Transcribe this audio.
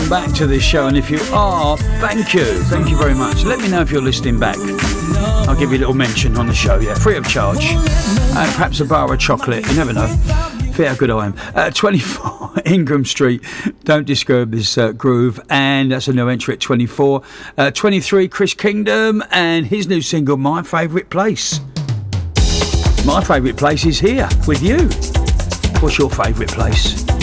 welcome back to this show, and if you are, thank you very much. Let me know if you're listening back. I'll give you a little mention on the show, yeah, free of charge, and perhaps a bar of chocolate, you never know. See how good I am. 24 Ingram Street, Don't Disturb This Groove, and that's a new entry at 24. 23 Chris Kingdom and his new single My Favourite Place. My favourite place is here with you. What's your favourite place?